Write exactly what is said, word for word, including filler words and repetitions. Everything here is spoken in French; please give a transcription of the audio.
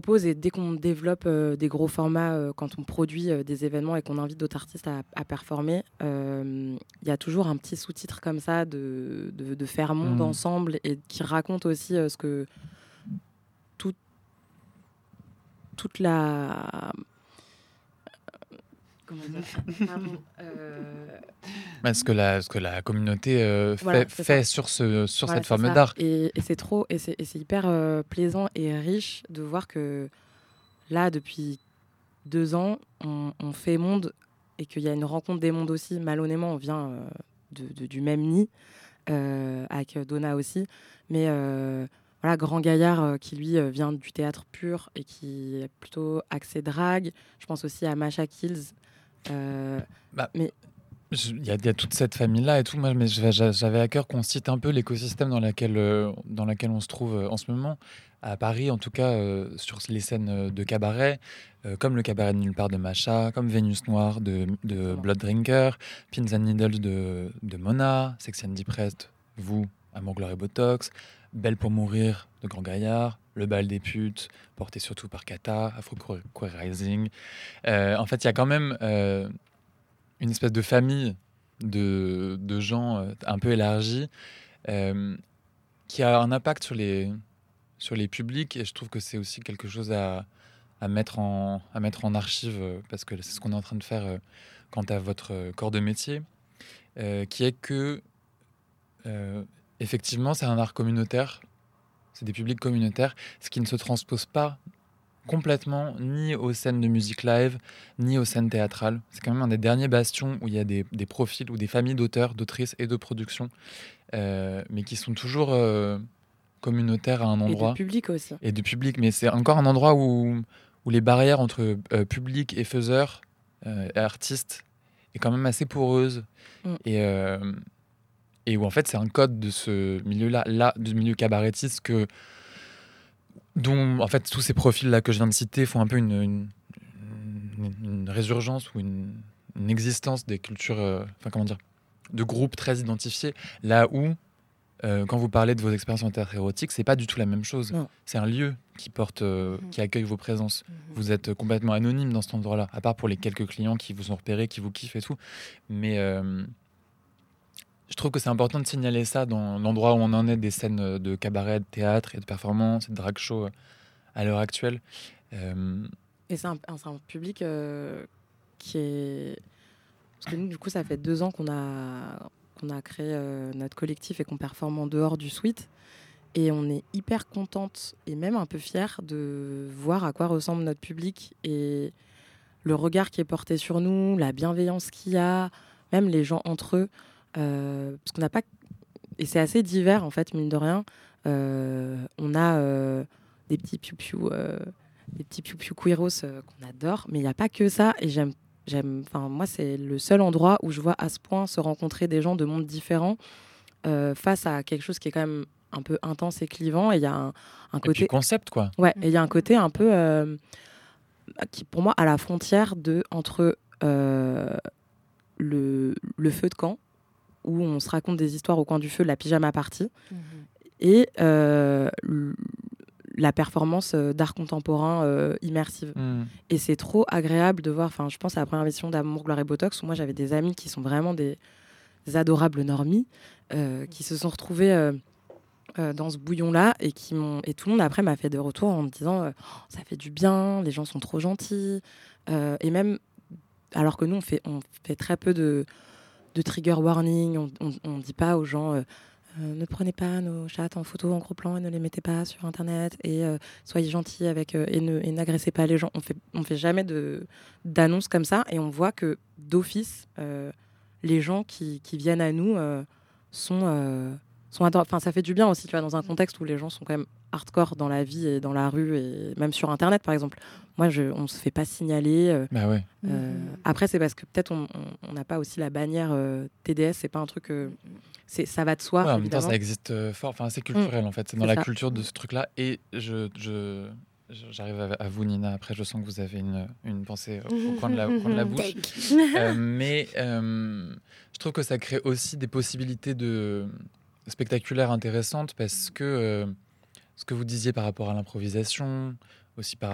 propose, et dès qu'on développe euh, des gros formats, euh, quand on produit euh, des événements et qu'on invite d'autres artistes à, à performer, il euh, y a toujours un petit sous-titre comme ça de, de, de faire monde Mmh. ensemble, et qui raconte aussi euh, ce que tout, toute la... Comment dire Pardon, euh, Bah, ce que la, ce que la communauté euh, Voilà, fait, c'est ça. fait sur, ce, sur Voilà, cette c'est forme ça. d'art. Et, et c'est trop, et c'est, et c'est hyper euh, plaisant et riche de voir que là, depuis deux ans, on, on fait monde, et qu'il y a une rencontre des mondes aussi. Malhonnêtement, on vient euh, de, de- du même nid, euh, avec Donna aussi. Mais euh, voilà, Grand Gaillard, euh, qui lui euh, vient du théâtre pur et qui est plutôt axé drague. Je pense aussi à Masha Kills. Euh, Bah, mais Il y, a- il y a toute cette famille-là et tout. Moi, mais j'avais j'avais à cœur qu'on cite un peu l'écosystème dans laquelle, euh, dans laquelle on se trouve euh, en ce moment. À Paris, en tout cas, euh, sur les scènes euh, de cabaret, euh, comme le cabaret de Nulle part de Macha, comme Vénus Noire de, de Exactement. Blood Drinker, Pins and Needles de, de Mona, Sexy and Depressed, vous, Amour, Gloire et Botox, Belle pour mourir de Grand Gaillard, Le bal des putes, porté surtout par Kata, Afro Queer Rising. Euh, en fait, il y a quand même euh, une espèce de famille de, de gens euh, un peu élargie euh, qui a un impact sur les, sur les publics, et je trouve que c'est aussi quelque chose à, à, mettre, en, à mettre en archive, euh, parce que c'est ce qu'on est en train de faire euh, quant à votre euh, corps de métier, euh, qui est que euh, effectivement c'est un art communautaire, c'est des publics communautaires, ce qui ne se transpose pas complètement ni aux scènes de musique live, ni aux scènes théâtrales. C'est quand même un des derniers bastions où il y a des, des profils ou des familles d'auteurs, d'autrices et de productions, euh, mais qui sont toujours euh, communautaires à un et de endroit, public aussi. et de public. Mais c'est encore un endroit où, où les barrières entre euh, public et faiseur, euh, et artistes, est quand même assez poreuse. Mm. Et, euh, et où en fait c'est un code de ce milieu-là, là, du milieu cabaretiste, que dont en fait tous ces profils là que je viens de citer font un peu une, une, une, une résurgence ou une, une existence des cultures, euh, enfin comment dire, de groupes très identifiés, là où euh, quand vous parlez de vos expériences en théâtre érotique, c'est pas du tout la même chose. Non. C'est un lieu qui porte, euh, Mhm. qui accueille vos présences. Mhm. Vous êtes complètement anonyme dans cet endroit-là, à part pour les quelques clients qui vous ont repéré, qui vous kiffent et tout. Mais euh, je trouve que c'est important de signaler ça dans l'endroit où on en est des scènes de cabaret, de théâtre et de performance et de drag show à l'heure actuelle. Euh, Et c'est un, un- c'est un public euh, qui est... Parce que nous, du coup, ça fait deux ans qu'on a, qu'on a créé euh, notre collectif et qu'on performe en dehors du suite. Et on est hyper contente et même un peu fière de voir à quoi ressemble notre public et le regard qui est porté sur nous, la bienveillance qu'il y a, même les gens entre eux. Euh, parce qu'on n'a pas... Et c'est assez divers, en fait, mine de rien. Euh, on a euh, des petits piou-piou... euh, des petits piou-piou queeros euh, qu'on adore, mais il n'y a pas que ça. Et j'aime, j'aime, enfin moi c'est le seul endroit où je vois à ce point se rencontrer des gens de mondes différents euh, face à quelque chose qui est quand même un peu intense et clivant. Et il y a un, un et puis côté, concept, quoi. ouais, et il y a un côté un peu euh, qui pour moi à la frontière de entre euh, le, le feu de camp où on se raconte des histoires au coin du feu, la pyjama party, Mhm. et euh, la performance euh, d'art contemporain euh, immersive. Mm. Et c'est trop agréable de voir, enfin je pense à la première émission d'Amour, Gloire et Botox, où moi j'avais des amis qui sont vraiment des, des adorables normies, euh, qui se sont retrouvés euh, euh, dans ce bouillon-là, et, qui m'ont, et tout le monde après m'a fait des retours en me disant euh, oh, ça fait du bien, les gens sont trop gentils. Euh, et même, alors que nous on fait, on fait très peu de, de trigger warning, on ne dit pas aux gens... Euh, Euh, ne prenez pas nos chats en photo en gros plan et ne les mettez pas sur internet, et euh, soyez gentils avec euh, et, ne, et n'agressez pas les gens. On fait on fait jamais de d'annonces comme ça, et on voit que d'office euh, les gens qui, qui viennent à nous euh, sont euh, sont adorables. Enfin ça fait du bien aussi, tu vois, dans un contexte où les gens sont quand même hardcore dans la vie et dans la rue et même sur internet par exemple. Moi je on se fait pas signaler. Euh, Bah ouais. euh, Mhm. après c'est parce que peut-être on on n'a pas aussi la bannière euh, T D S, c'est pas un truc euh, c'est ça va de soi Ouais, en même temps, évidemment. ça existe euh, fort. Enfin, c'est culturel, en fait. C'est dans C'est la ça. culture de ce truc-là. Et je, je, je- j'arrive à, à vous, Nina. Après, je sens que vous avez une, une pensée au coin de la, au coin de la bouche. Euh, mais euh, je trouve que ça crée aussi des possibilités de spectaculaires intéressantes, parce que euh, ce que vous disiez par rapport à l'improvisation, aussi par